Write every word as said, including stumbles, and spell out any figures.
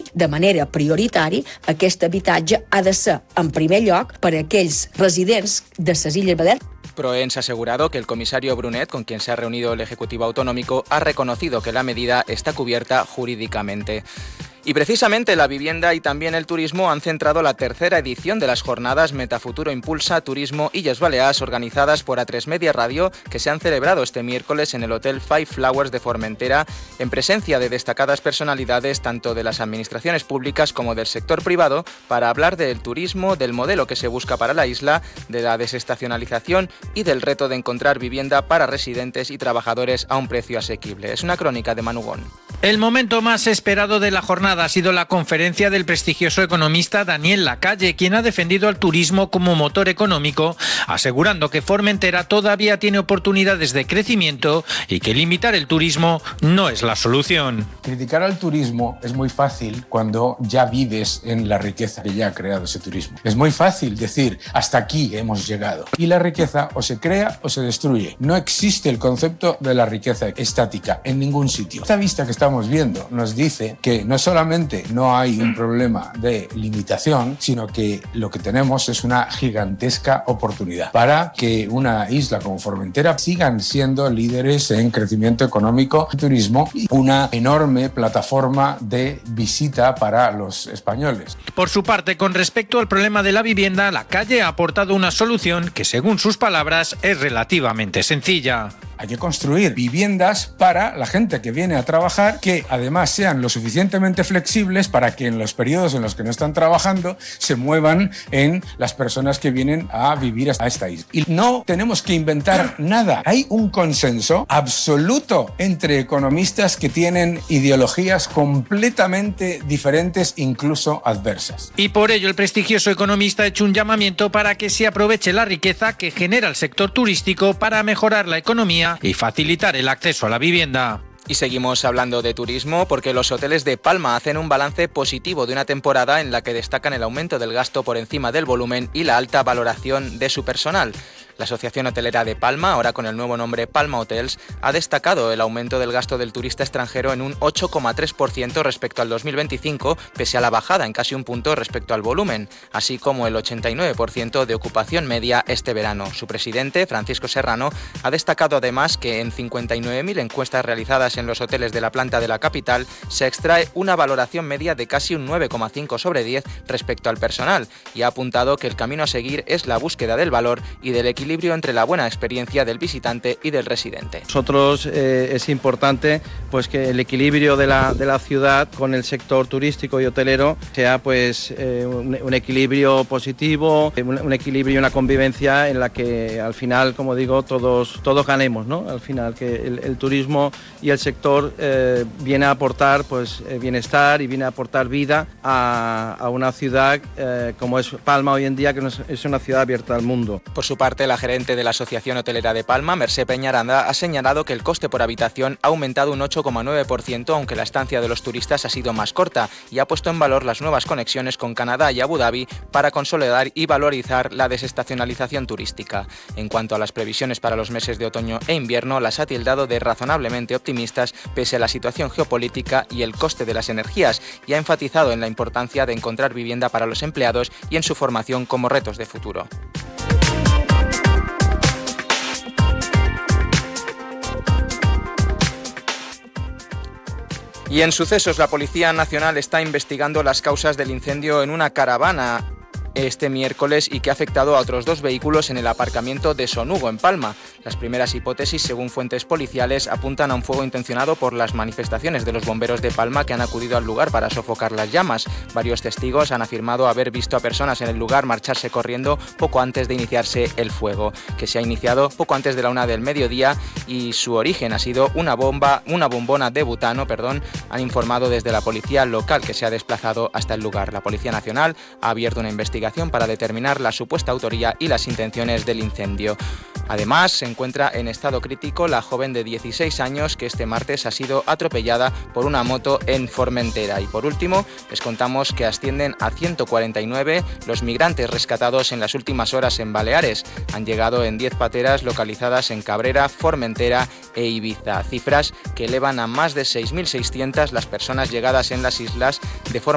De manera prioritària, aquest habitatge ha de ser, en primer lloc, per a aquells residents de les Illes Balears. Proens ha asegurado que el comisario Brunet, con quien se ha reunido el Ejecutivo Autonómico, ha reconocido que la medida está cubierta jurídicamente. Y precisamente la vivienda y también el turismo han centrado la tercera edición de las jornadas Metafuturo Impulsa Turismo Illes Balears, organizadas por A tres Media Radio, que se han celebrado este miércoles en el Hotel Five Flowers de Formentera, en presencia de destacadas personalidades tanto de las administraciones públicas como del sector privado, para hablar del turismo, del modelo que se busca para la isla, de la desestacionalización y del reto de encontrar vivienda para residentes y trabajadores a un precio asequible. Es una crónica de Manu Gon. El momento más esperado de la jornada ha sido la conferencia del prestigioso economista Daniel Lacalle, quien ha defendido al turismo como motor económico, asegurando que Formentera todavía tiene oportunidades de crecimiento y que limitar el turismo no es la solución. Criticar al turismo es muy fácil cuando ya vives en la riqueza que ya ha creado ese turismo. Es muy fácil decir, hasta aquí hemos llegado. Y la riqueza o se crea o se destruye. No existe el concepto de la riqueza estática en ningún sitio. Esta vista que estamos viendo nos dice que no solamente no hay un problema de limitación, sino que lo que tenemos es una gigantesca oportunidad para que una isla como Formentera sigan siendo líderes en crecimiento económico y turismo y una enorme plataforma de visita para los españoles. Por su parte, con respecto al problema de la vivienda, Lacalle ha aportado una solución que, según sus palabras, es relativamente sencilla. Hay que construir viviendas para la gente que viene a trabajar, que además sean lo suficientemente flexibles para que en los periodos en los que no están trabajando se muevan en las personas que vienen a vivir a esta isla. Y no tenemos que inventar nada. Hay un consenso absoluto entre economistas que tienen ideologías completamente diferentes, incluso adversas. Y por ello el prestigioso economista ha hecho un llamamiento para que se aproveche la riqueza que genera el sector turístico para mejorar la economía y facilitar el acceso a la vivienda. Y seguimos hablando de turismo porque los hoteles de Palma hacen un balance positivo de una temporada en la que destacan el aumento del gasto por encima del volumen y la alta valoración de su personal. La Asociación Hotelera de Palma, ahora con el nuevo nombre Palma Hotels, ha destacado el aumento del gasto del turista extranjero en un ocho coma tres por ciento respecto al dos mil veinticinco, pese a la bajada en casi un punto respecto al volumen, así como el ochenta y nueve por ciento de ocupación media este verano. Su presidente, Francisco Serrano, ha destacado además que en cincuenta y nueve mil encuestas realizadas en los hoteles de la planta de la capital se extrae una valoración media de casi un nueve coma cinco sobre diez respecto al personal, y ha apuntado que el camino a seguir es la búsqueda del valor y del equilibrio entre la buena experiencia del visitante y del residente. Nosotros eh, es importante pues que el equilibrio de la, de la ciudad con el sector turístico y hotelero sea pues eh, un, un equilibrio positivo, un, un equilibrio y una convivencia en la que al final, como digo, todos, todos ganemos, ¿no? Al final que el, el turismo y el sector eh, viene a aportar pues eh, bienestar y viene a aportar vida a, a una ciudad eh, como es Palma hoy en día, que es una ciudad abierta al mundo. Por su parte, la gerente de la Asociación Hotelera de Palma, Mercè Peñaranda, ha señalado que el coste por habitación ha aumentado un ocho coma nueve por ciento, aunque la estancia de los turistas ha sido más corta, y ha puesto en valor las nuevas conexiones con Canadá y Abu Dhabi para consolidar y valorizar la desestacionalización turística. En cuanto a las previsiones para los meses de otoño e invierno, las ha tildado de razonablemente optimistas pese a la situación geopolítica y el coste de las energías, y ha enfatizado en la importancia de encontrar vivienda para los empleados y en su formación como retos de futuro. Y en sucesos, la Policía Nacional está investigando las causas del incendio en una caravana este miércoles y que ha afectado a otros dos vehículos en el aparcamiento de Sonugo, en Palma. Las primeras hipótesis, según fuentes policiales, apuntan a un fuego intencionado por las manifestaciones de los bomberos de Palma que han acudido al lugar para sofocar las llamas. Varios testigos han afirmado haber visto a personas en el lugar marcharse corriendo poco antes de iniciarse el fuego, que se ha iniciado poco antes de la una del mediodía, y su origen ha sido una bomba, una bombona de butano, perdón, han informado desde la policía local, que se ha desplazado hasta el lugar. La Policía Nacional ha abierto una investigación para determinar la supuesta autoría y las intenciones del incendio. Además, se encuentra en estado crítico la joven de dieciséis años que este martes ha sido atropellada por una moto en Formentera. Y por último, les contamos que ascienden a ciento cuarenta y nueve los migrantes rescatados en las últimas horas en Baleares. Han llegado en diez pateras localizadas en Cabrera, Formentera e Ibiza, cifras que elevan a más de seis mil seiscientas las personas llegadas en las islas de forma